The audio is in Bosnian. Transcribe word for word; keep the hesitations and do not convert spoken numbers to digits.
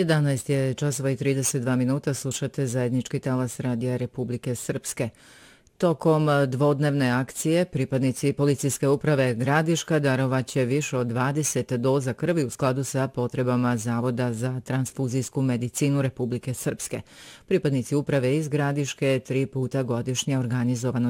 jedanaest je časova i trideset dva minuta, slušate zajednički talas Radija Republike Srpske. Tokom dvodnevne akcije pripadnici policijske uprave Gradiška darovaće više od dvadeset doza krvi u skladu sa potrebama Zavoda za transfuzijsku medicinu Republike Srpske. Pripadnici uprave iz Gradiške tri puta godišnje organizovano